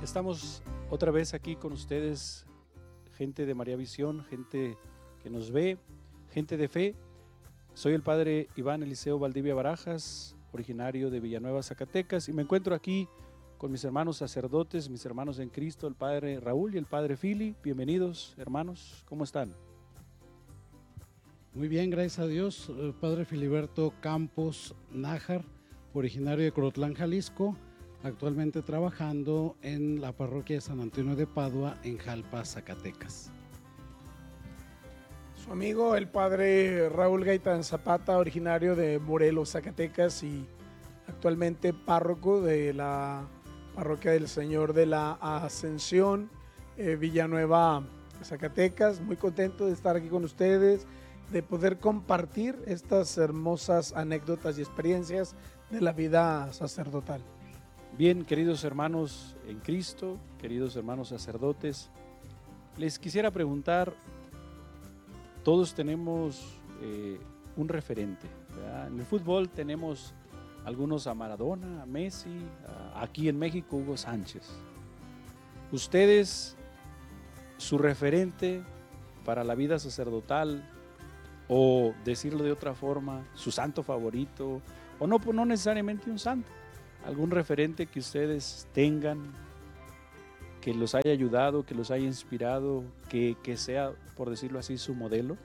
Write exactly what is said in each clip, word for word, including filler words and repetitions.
Estamos otra vez aquí con ustedes, gente de María Visión, gente que nos ve, gente de fe. Soy el padre Iván Eliseo Valdivia Barajas, originario de Villanueva, Zacatecas, y me encuentro aquí con mis hermanos sacerdotes, mis hermanos en Cristo, el padre Raúl y el padre Fili. Bienvenidos, hermanos, ¿cómo están? Muy bien, gracias a Dios. Padre Filiberto Campos Nájar, originario de Corotlán, Jalisco, actualmente trabajando en la parroquia de San Antonio de Padua en Jalpa, Zacatecas. Su amigo el padre Raúl Gaitán Zapata, originario de Morelos, Zacatecas, y actualmente párroco de la parroquia del Señor de la Ascensión, eh, Villanueva, Zacatecas. Muy contento de estar aquí con ustedes, de poder compartir estas hermosas anécdotas y experiencias de la vida sacerdotal. Bien, queridos hermanos en Cristo, queridos hermanos sacerdotes, les quisiera preguntar, todos tenemos eh, un referente, ¿verdad? En el fútbol tenemos algunos a Maradona, a Messi, a, aquí en México Hugo Sánchez. Ustedes, su referente para la vida sacerdotal, o decirlo de otra forma, su santo favorito, o no, no necesariamente un santo, algún referente que ustedes tengan, que los haya ayudado, que los haya inspirado, que, que sea, por decirlo así, su modelo.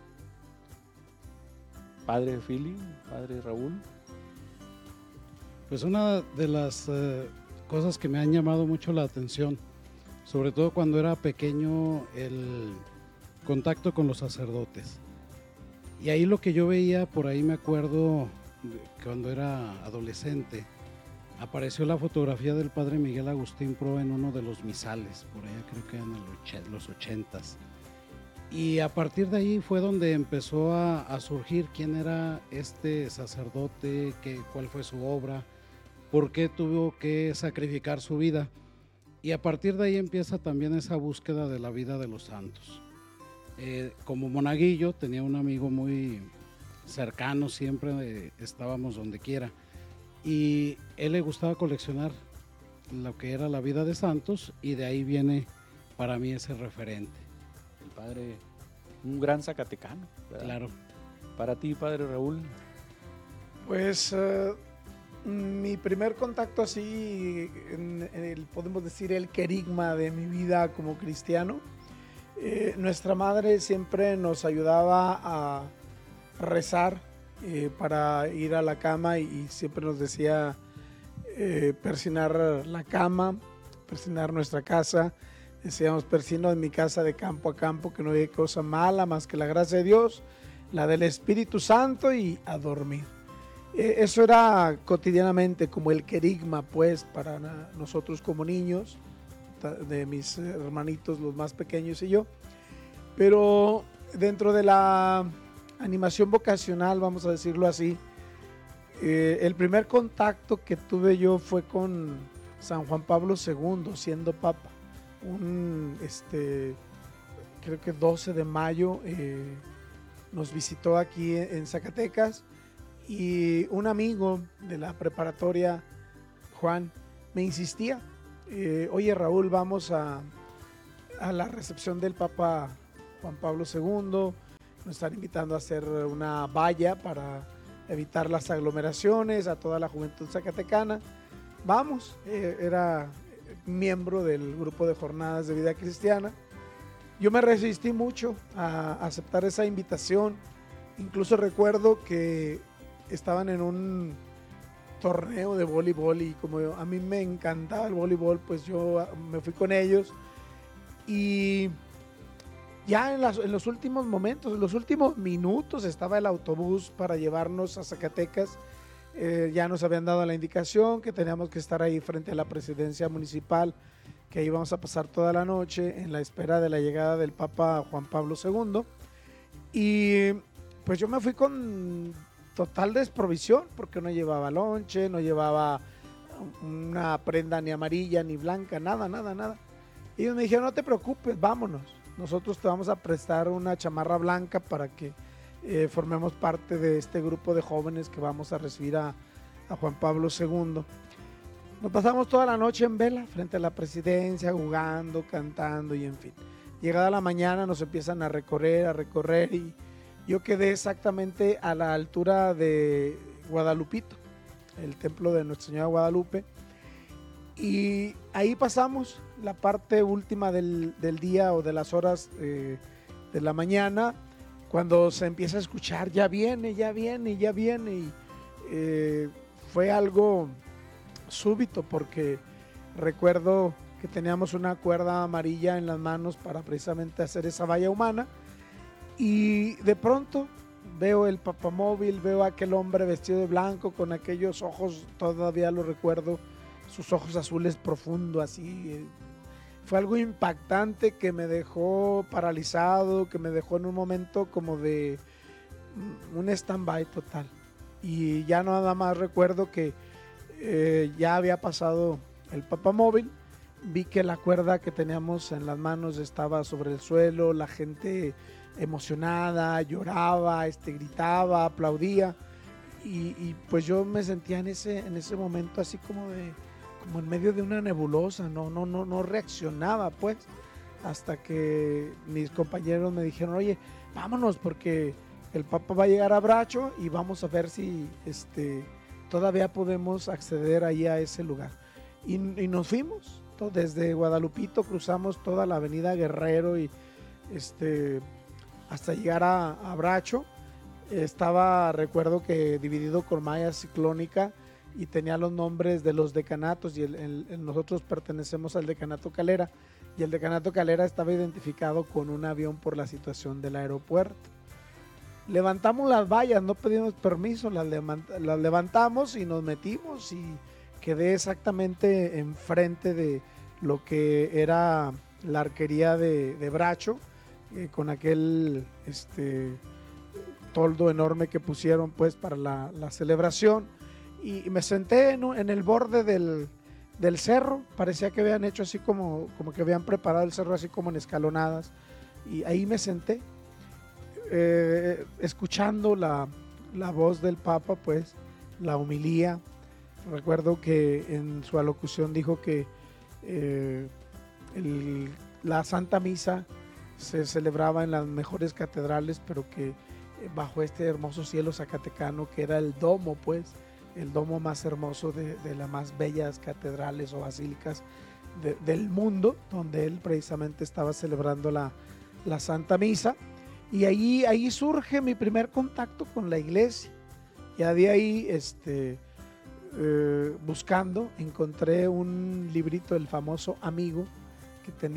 Padre Fili, Padre Raúl. Pues una de las eh, cosas que me han llamado mucho la atención, sobre todo cuando era pequeño, el contacto con los sacerdotes. Y ahí lo que yo veía, por ahí me acuerdo cuando era adolescente, apareció la fotografía del padre Miguel Agustín Pro en uno de los misales, por allá creo que en los ochentas. Y a partir de ahí fue donde empezó a, a surgir quién era este sacerdote, qué, cuál fue su obra, por qué tuvo que sacrificar su vida. Y a partir de ahí empieza también esa búsqueda de la vida de los santos. Eh, como monaguillo tenía un amigo muy cercano, siempre eh, estábamos donde quiera. Y él le gustaba coleccionar lo que era la vida de santos, y de ahí viene para mí ese referente. El padre, un gran zacatecano, ¿verdad? Claro. Para ti, padre Raúl. Pues uh, mi primer contacto así, en, en el, podemos decir el querigma de mi vida como cristiano, eh, nuestra madre siempre nos ayudaba a rezar Eh, para ir a la cama, y, y siempre nos decía eh, persinar la cama, persinar nuestra casa. Decíamos: persino en mi casa de campo a campo, que no hay cosa mala más que la gracia de Dios, la del Espíritu Santo, y a dormir. Eh, eso era cotidianamente como el querigma, pues, para nosotros como niños, de mis hermanitos los más pequeños y yo. Pero dentro de la animación vocacional, vamos a decirlo así, eh, el primer contacto que tuve yo fue con San Juan Pablo segundo, siendo papa. Un, este, creo que doce de mayo, eh, nos visitó aquí en Zacatecas, y un amigo de la preparatoria, Juan, me insistía, eh, oye Raúl, vamos a, a la recepción del Papa Juan Pablo segundo, nos están invitando a hacer una valla para evitar las aglomeraciones a toda la juventud zacatecana. Vamos, eh, era miembro del grupo de jornadas de vida cristiana. Yo me resistí mucho a aceptar esa invitación. Incluso recuerdo que estaban en un torneo de voleibol, y como yo, a mí me encantaba el voleibol, pues yo me fui con ellos. Y ya en, las, en los últimos momentos, en los últimos minutos, estaba el autobús para llevarnos a Zacatecas. Eh, ya nos habían dado la indicación que teníamos que estar ahí frente a la presidencia municipal, que íbamos a pasar toda la noche en la espera de la llegada del Papa Juan Pablo segundo. Y pues yo me fui con total desprovisión, porque no llevaba lonche, no llevaba una prenda ni amarilla ni blanca, nada, nada, nada. Y ellos me dijeron: no te preocupes, vámonos. Nosotros te vamos a prestar una chamarra blanca para que eh, formemos parte de este grupo de jóvenes que vamos a recibir a, a Juan Pablo segundo. Nos pasamos toda la noche en vela frente a la presidencia, jugando, cantando y en fin. Llegada la mañana nos empiezan a recorrer, a recorrer y yo quedé exactamente a la altura de Guadalupito, el templo de Nuestra Señora de Guadalupe. Y ahí pasamos la parte última del, del día o de las horas eh, de la mañana, cuando se empieza a escuchar, ya viene, ya viene, ya viene. Y eh, fue algo súbito porque recuerdo que teníamos una cuerda amarilla en las manos para precisamente hacer esa valla humana. Y de pronto veo el papamóvil, veo a aquel hombre vestido de blanco con aquellos ojos, todavía lo recuerdo, sus ojos azules profundos así. Fue algo impactante que me dejó paralizado, que me dejó en un momento como de un stand-by total. Y ya nada más recuerdo que eh, ya había pasado el papamóvil, vi que la cuerda que teníamos en las manos estaba sobre el suelo, la gente emocionada, lloraba, este, gritaba, aplaudía. Y, y pues yo me sentía en ese, en ese momento así como de... como en medio de una nebulosa, no, no, no, no reaccionaba pues, hasta que mis compañeros me dijeron, oye, vámonos porque el Papa va a llegar a Bracho y vamos a ver si este, todavía podemos acceder ahí a ese lugar. Y, y nos fuimos, desde Guadalupito cruzamos toda la avenida Guerrero y este, hasta llegar a, a Bracho. Estaba, recuerdo que dividido con malla ciclónica, y tenía los nombres de los decanatos y el, el, el, nosotros pertenecemos al decanato Calera y el decanato Calera estaba identificado con un avión por la situación del aeropuerto. Levantamos las vallas, no pedimos permiso, las, levant las levantamos y nos metimos y quedé exactamente enfrente de lo que era la arquería de, de Bracho, eh, con aquel este, toldo enorme que pusieron pues para la, la celebración. Y me senté en, en el borde del, del cerro, parecía que habían hecho así como, como que habían preparado el cerro así como en escalonadas, y ahí me senté, eh, escuchando la, la voz del Papa, pues, la homilía. Recuerdo que en su alocución dijo que eh, el, la Santa Misa se celebraba en las mejores catedrales, pero que bajo este hermoso cielo zacatecano, que era el domo, pues, el domo más hermoso de, de las más bellas catedrales o basílicas de, del mundo, donde él precisamente estaba celebrando la, la Santa Misa. Y ahí, ahí surge mi primer contacto con la iglesia. Ya de ahí, este, eh, buscando, encontré un librito del famoso Amigo, que tenía